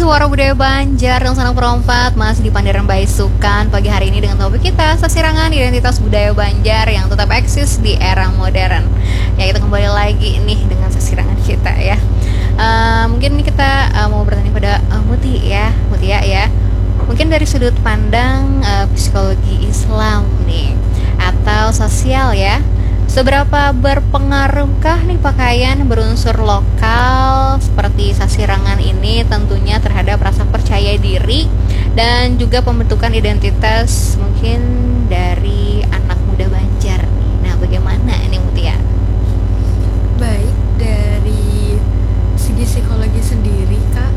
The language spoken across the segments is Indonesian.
Suara Budaya Banjar yang senang perompat masih di Pandaran Baisukan pagi hari ini dengan topik kita sesirangan identitas budaya Banjar yang tetap eksis di era modern. Ya, kita kembali lagi nih dengan sesirangan kita ya. Mungkin nih kita mau bertanya pada Mutia ya. Mungkin dari sudut pandang psikologi Islam nih atau sosial ya. Seberapa berpengaruhkah nih pakaian berunsur lokal seperti sasirangan ini tentunya terhadap rasa percaya diri dan juga pembentukan identitas mungkin dari anak muda Banjar nih. Nah, bagaimana ini Mutia? Baik, dari segi psikologi sendiri Kak,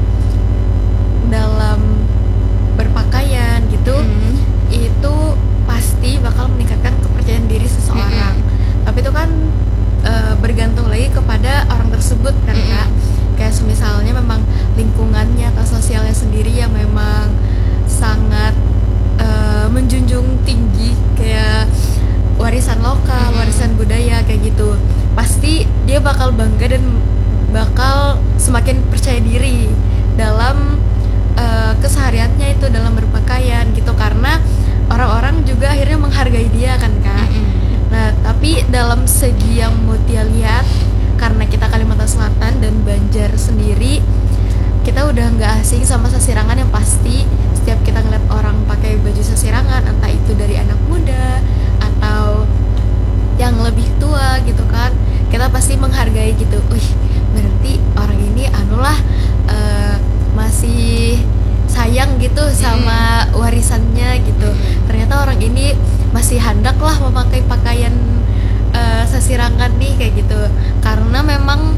dalam berpakaian gitu, itu pasti bakal meningkatkan kepercayaan diri seseorang. Tapi itu kan bergantung lagi kepada orang tersebut kan Kak. Kayak misalnya memang lingkungannya atau sosialnya sendiri yang memang sangat menjunjung tinggi kayak warisan lokal, warisan budaya kayak gitu. Pasti dia bakal bangga dan bakal semakin percaya diri dalam kesehariannya itu dalam berpakaian gitu, karena orang-orang juga akhirnya menghargai dia kan Kak. Nah, tapi dalam segi yang Mutia lihat, karena kita Kalimantan Selatan dan Banjar sendiri, kita udah nggak asing sama sasirangan yang pasti. Setiap kita ngeliat orang pakai baju sasirangan, entah itu dari anak muda atau yang lebih tua gitu kan, kita pasti menghargai gitu. Berarti orang ini masih sayang gitu sama warisannya gitu. Ternyata orang ini masih hendak lah memakai pakaian sasirangan nih kayak gitu. Karena memang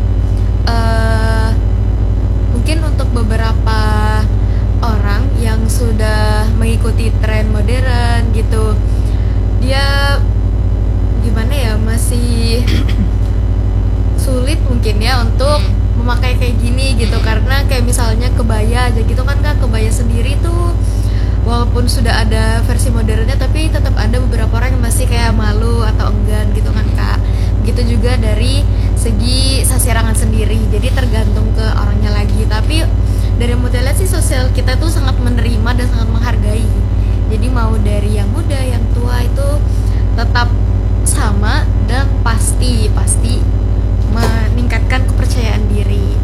mungkin untuk beberapa orang yang sudah mengikuti tren modern gitu, dia gimana ya, masih sulit mungkin ya untuk memakai kayak gini gitu. Karena kayak misalnya kebaya aja gitu kan Kak, kebaya sendiri tuh walaupun sudah ada versi modernnya, tapi tetap ada beberapa orang yang masih kayak malu atau enggan gitu kan Kak. Begitu juga dari segi sasirangan sendiri, jadi tergantung ke orangnya lagi. Tapi dari model sih sosial kita tuh sangat menerima dan sangat menghargai. Jadi mau dari yang muda, yang tua itu tetap sama dan pasti meningkatkan kepercayaan diri.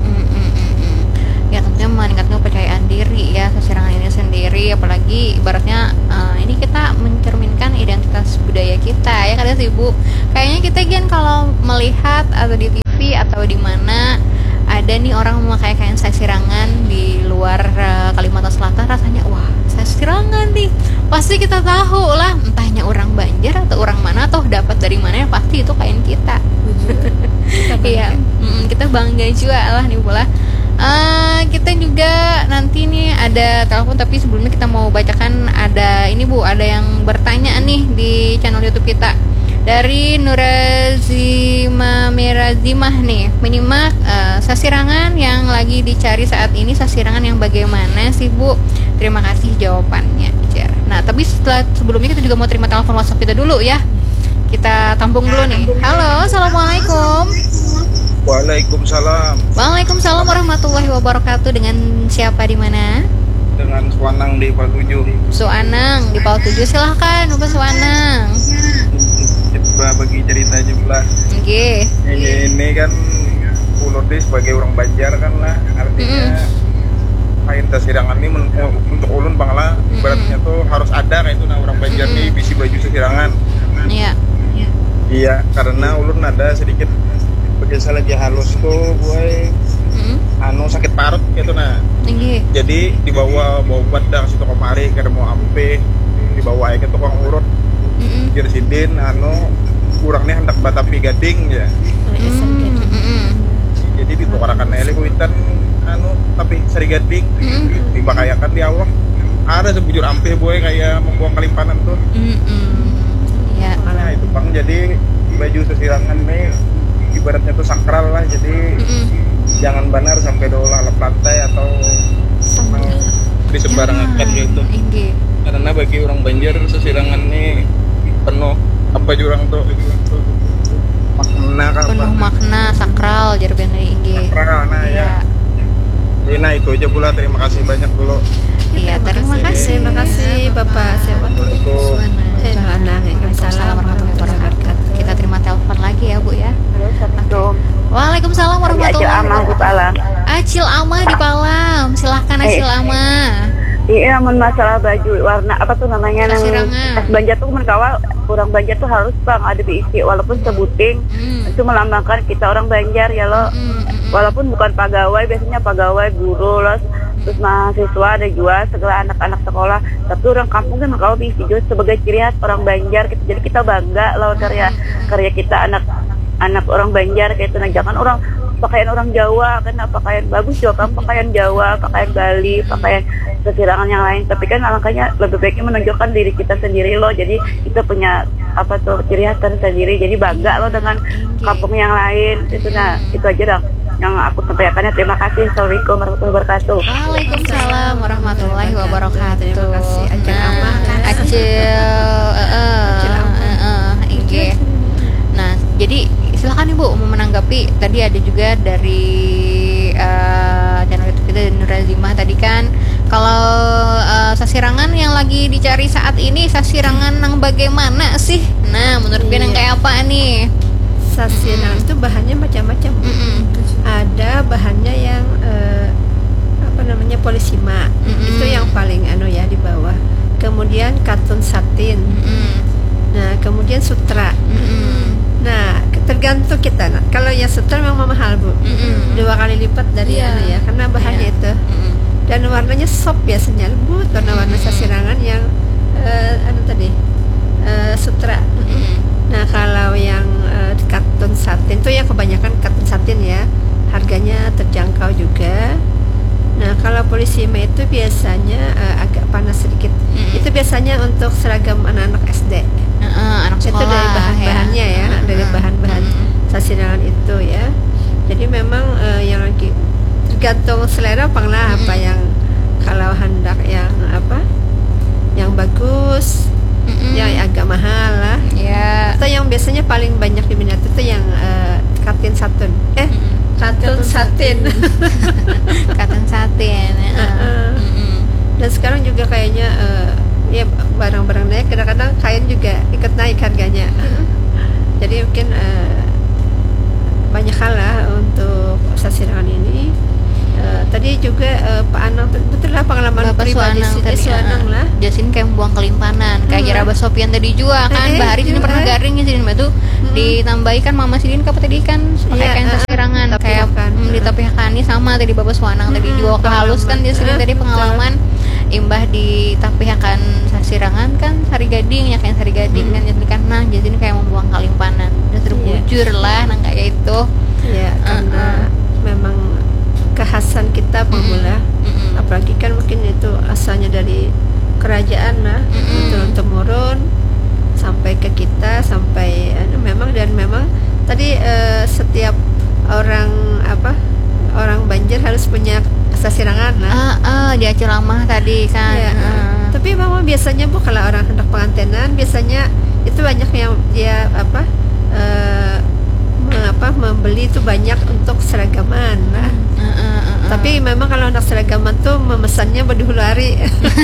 Ya, tentunya meningkatkan kepercayaan diri ya sasirangan ini sendiri, apalagi ibaratnya ini kita mencerminkan identitas budaya kita ya kan sih Bu. Kayaknya kita kalau melihat atau di TV atau di mana ada nih orang memakai kain sasirangan di luar Kalimantan Selatan, rasanya wah, sasirangan nih pasti kita tahu lah entahnya orang Banjar atau orang mana atau dapat dari mana, pasti itu kain kita. Iya, kita bangga juga lah nih pula. Kita juga nanti nih ada telepon, tapi sebelumnya kita mau bacakan ada ini Bu, ada yang bertanya nih di channel YouTube kita dari Nurazima Merazimah nih. Menyimak sasirangan yang lagi dicari saat ini, sasirangan yang bagaimana sih Bu? Terima kasih jawabannya. Nah, tapi sebelumnya kita juga mau terima telepon WhatsApp kita dulu ya. Kita tampung dulu nih. Halo, assalamualaikum. Waalaikumsalam. Waalaikumsalam warahmatullahi wabarakatuh. Dengan siapa di mana? Dengan Suanang di Pal 7. Suanang di Pal 7, silahkan Bapak Suanang. Coba bagi cerita juga. Oke. Ini kan ulun sebagai orang Banjar kan lah, artinya kain sasirangan ini untuk ulun bangla ibaratnya tuh harus ada kayak itu. Nah, orang Banjar nih bisi baju sasirangan. Iya. Iya, karena ulun ada sedikit biasa lagi halus tuh boy, sakit parut gitu. Nah, jadi dibawa badang situ kemari karena mau ampe, dibawa ke tukang urut Jersidin kurangnya hendak batapi gading ya. Jadi ditukarakan ele kuitan tapi seri gading dibakayakan di Allah. Ada sebujur ampe boy kayak membuang kalimpanan tuh. Ya. Nah, itu Bang, jadi baju sasirangan nih ibaratnya tuh sakral lah, jadi jangan benar sampai dolah lep lantai atau disembarangan gitu. Karena bagi orang Banjar sasirangan nih penuh apa jurang tuh makna kan, penuh makna sakral jadi bener sakral. Nah ya Nah itu aja pula, terima kasih banyak dulu. Iya, terima kasih. Terima kasih Bapak siapa? Waalaikumsalam warahmatullahi wabarakatuh. Kita terima telepon lagi ya Bu ya. Assalamualaikum. Waalaikumsalam warahmatullahi Acil Amah di Palang. Acil Amah di Palam. Silahkan Acil Amah. Iya, masalah baju warna apa tuh namanya Kasirangan. tas Banjar tuh kawal kurang Banjar tuh harus Bang ada diisi walaupun sebuting itu melambangkan kita orang Banjar ya lo. Walaupun bukan pegawai, biasanya pegawai, guru loh, terus mahasiswa ada juga segala anak-anak sekolah, tapi orang kampung kan kalau diisi juga sebagai ciri khas orang Banjar gitu. Jadi kita bangga loh karya kita anak orang Banjar kayak itu. Nah, jangan orang pakaian orang Jawa kan pakaian bagus juga kan pakaian Jawa, pakaian Bali, pakaian kesirangan yang lain, tapi kan makanya lebih baiknya menunjukkan diri kita sendiri loh. Jadi kita punya apa tuh ciri khas tersendiri, jadi bangga loh dengan kampung yang lain itu. Nah itu aja dong yang aku sampaikannya. Terima kasih. Assalamualaikum warahmatullahi wabarakatuh. Waalaikumsalam warahmatullahi wabarakatuh. Terima kasih Acil Amah. Acil. Nah, jadi silakan Ibu mau menanggapi. Tadi ada juga dari channel YouTube kita Nurazimah tadi kan, kalau sasirangan yang lagi dicari saat ini sasirangan yang bagaimana sih? Nah, menurut yang kayak apa nih? Sasirangan itu bahannya macam-macam. Ada bahannya yang apa namanya polisima, itu yang paling ya di bawah. Kemudian katun satin. Nah, kemudian sutra. Nah, tergantung kita. Nah, kalau yang sutra memang mahal Bu, 2 kali lipat dari ya, karena bahannya itu. Dan warnanya soft biasanya lembut, warna sasirangan yang sutra. Nah, kalau yang katun satin itu yang kebanyakan katun satin ya, harganya terjangkau juga. Nah, kalau polisima itu biasanya agak panas sedikit. Itu biasanya untuk seragam anak-anak SD. Anak sekolah. Itu dari bahan-bahannya ya, dari bahan-bahan sasirangan itu ya. Jadi memang yang lagi tergantung selera apa yang kalau hendak yang yang bagus, yang agak mahal lah. Atau yang biasanya paling banyak diminati itu yang katun satin. Katun satin. Katun satin. Dan sekarang juga kayaknya ya barang-barang naik, kadang-kadang kain juga ikut naik harganya. Jadi mungkin banyak hal lah untuk sasirangan ini. Tadi juga Pak Anang betul lah pengalaman Bapak pribadi Suanang lah. Jasin kayak buang kelimpanan kayak Jeraba Sofian tadi juga kan. Bahari sini pernah garing ya Sidin Batu ditambahikan Mama Sidin apa tadi kan pakai kain sasirangan kayak ditapihakan nih sama tadi Bapak Suanang tadi juga halus kan Jasin tadi pengalaman imbah di tapihakan sasirangan kan sari gading ya kayak sari gading kan jadi kan nah Jasin kayak membuang kelimpanan udah terbujur lah nah kayak itu ya karena memang kekhasan kita pemula, apalagi kan mungkin itu asalnya dari kerajaan lah, turun temurun sampai ke kita sampai memang tadi setiap orang Banjar harus punya sasirangan lah. Dia ceramah tadi kan. Tapi memang biasanya Bu kalau orang hendak pengantenan biasanya itu banyak yang dia membeli itu banyak untuk seragaman lah. Tapi memang kalau anak seragaman tuh memesannya berdua hari.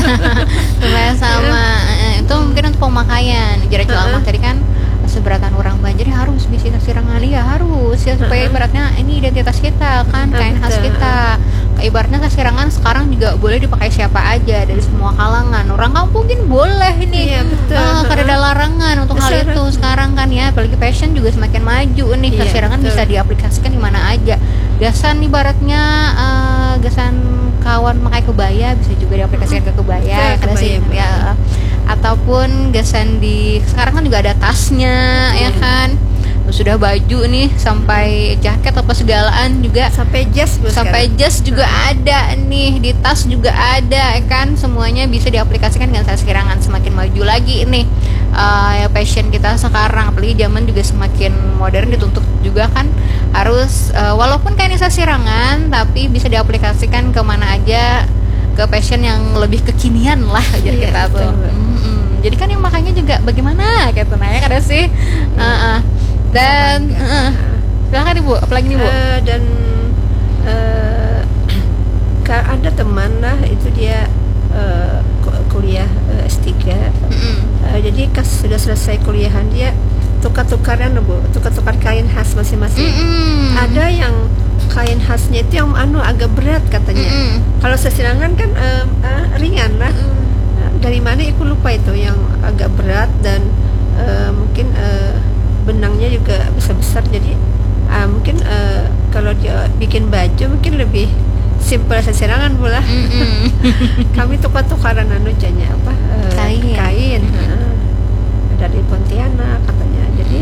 sama itu mungkin untuk pemakaian. Jarak ceramah tadi kan seberatan orang Banjar harus bisa sasirangan ya harus ya supaya ibaratnya ini identitas kita kan kain khas kita. Ibaratnya sasirangan sekarang juga boleh dipakai siapa aja dari semua kalangan. Orang kampung kan boleh ini. Karena ada larangan untuk hal itu sekarang kan ya. Apalagi fashion juga semakin maju nih. Sasirangan bisa diaplikasikan di mana aja. Gasan ibaratnya gasan kawan pakai kebaya bisa juga diaplikasikan ke kebaya. Ya. Ataupun gasan di sekarang kan juga ada tasnya ya kan. Sudah baju nih sampai jaket apa segalaan juga sampai jas juga ada nih di tas juga ada kan semuanya bisa diaplikasikan dengan sasirangan semakin maju lagi nih fashion kita sekarang apalagi zaman juga semakin modern dituntut juga kan harus walaupun kain sasirangan tapi bisa diaplikasikan kemana aja ke fashion yang lebih kekinian lah aja kita tuh jadi kan yang makanya juga bagaimana gitu nanya kada sih dan silakan Ibu apalagi nih Bu dan ada teman lah itu dia kuliah S3. Jadi sudah selesai kuliahan dia tukar-tukaran Bu, tukar-tukar kain khas masing-masing. Ada yang kain khasnya itu yang agak berat katanya. Kalau sesirangan kan ringan lah. Dari mana aku lupa itu yang agak berat dan mungkin benangnya juga besar-besar, jadi mungkin kalau dia bikin baju mungkin lebih simpel sesirangan pula. Kami tukar-tukaran janya apa kain dari Pontianak katanya.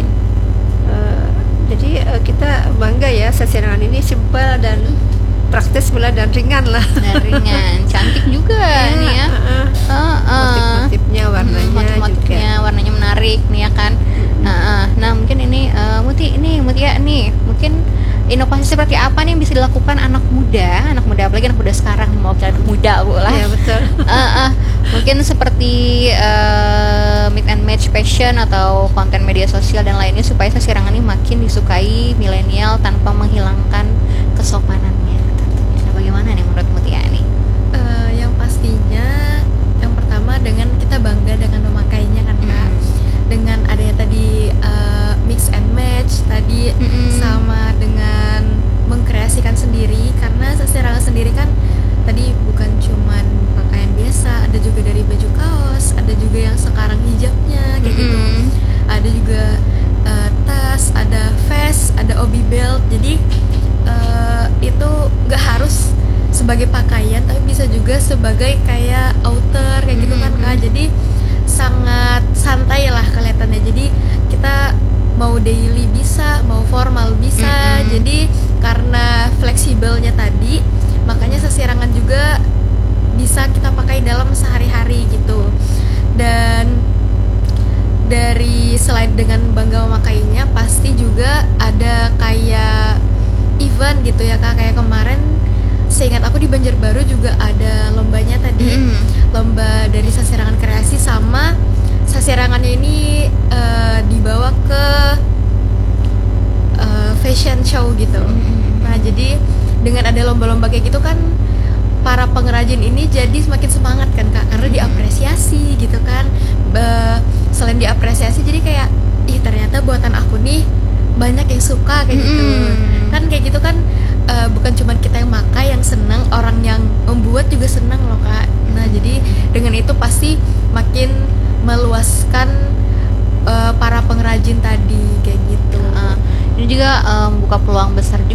Jadi kita bangga ya, sesirangan ini simpel dan praktis pula dan ringan lah. Dan ringan, cantik juga nih ya. Motif-motifnya, warnanya juga. Warnanya menarik nih ya kan. Nah mungkin ini Mutia nih, mungkin inovasi seperti apa nih yang bisa dilakukan anak muda apalagi anak muda sekarang, mau anak muda Bu lah. Ya betul. Mungkin seperti mix and match fashion atau konten media sosial dan lainnya supaya sesirangan ini makin disukai milenial tanpa menghilangkan kesopanannya. Nah, bagaimana nih menurut Mutia nih? Yang pastinya yang pertama dengan kita bangga dengan memakainya kan Kak. Dengan adanya tadi mix and match tadi sama dengan mengkreasikan sendiri, karena sesirangan sendiri kan tadi bukan cuman pakaian biasa, ada juga dari baju kaos, ada juga yang sekarang hijabnya kayak gitu, ada juga tas, ada vest, ada obi belt. Jadi itu nggak harus sebagai pakaian tapi bisa juga sebagai kayak outer kayak gitu kan Kak. Jadi sangat santai lah kelihatannya. Jadi kita mau daily bisa, mau formal bisa. Jadi karena fleksibelnya tadi, makanya sesirangan juga bisa kita pakai dalam sehari-hari gitu. Dan dari selain dengan bangga memakainya, pasti juga ada kayak event gitu ya Kak. Kayak kemarin seingat aku di Banjarbaru juga ada lombanya tadi. Lomba dari sesirangan kreasi, sama sesirangannya ini dibawa ke fashion show gitu. Nah jadi dengan ada lomba-lomba kayak gitu kan, para pengrajin ini jadi semakin semangat kan Kak, karena diapresiasi gitu kan. Selain diapresiasi jadi kayak, ih ternyata buatan aku nih banyak yang suka kayak gitu. Kan kayak gitu kan, bukan cuma kita yang makai yang seneng, orang yang membuat juga seneng loh Kak. Nah jadi dengan itu pasti makin meluaskan para pengrajin tadi kayak gitu. Ini juga membuka peluang besar juga